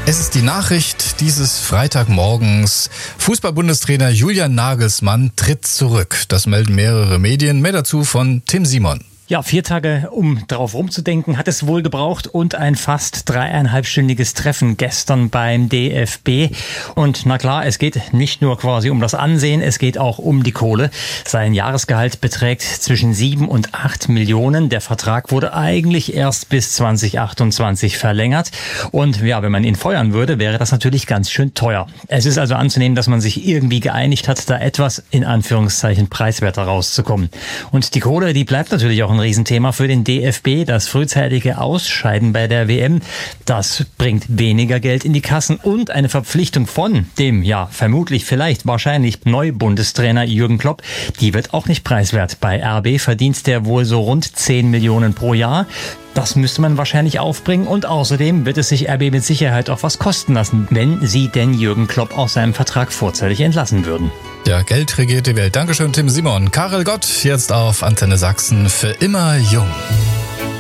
Es ist die Nachricht dieses Freitagmorgens. Fußball-Bundestrainer Julian Nagelsmann tritt zurück. Das melden mehrere Medien. Mehr dazu von Tim Simon. Ja, 4 Tage, um darauf rumzudenken, hat es wohl gebraucht und ein fast 3,5-stündiges Treffen gestern beim DFB. Und na klar, es geht nicht nur quasi um das Ansehen, es geht auch um die Kohle. Sein Jahresgehalt beträgt zwischen 7 und 8 Millionen. Der Vertrag wurde eigentlich erst bis 2028 verlängert. Und ja, wenn man ihn feuern würde, wäre das natürlich ganz schön teuer. Es ist also anzunehmen, dass man sich irgendwie geeinigt hat, da etwas in Anführungszeichen preiswerter rauszukommen. Und die Kohle, die bleibt natürlich auch ein Riesenthema für den DFB. Das frühzeitige Ausscheiden bei der WM, das bringt weniger Geld in die Kassen und eine Verpflichtung von dem, ja, vermutlich, vielleicht, wahrscheinlich Neubundestrainer Jürgen Klopp, die wird auch nicht preiswert. Bei RB verdient der wohl so rund 10 Millionen pro Jahr. Das müsste man wahrscheinlich aufbringen und außerdem wird es sich RB mit Sicherheit auch was kosten lassen, wenn sie denn Jürgen Klopp aus seinem Vertrag vorzeitig entlassen würden. Ja, Geld regiert die Welt. Dankeschön, Tim Simon. Karel Gott, jetzt auf Antenne Sachsen für immer jung.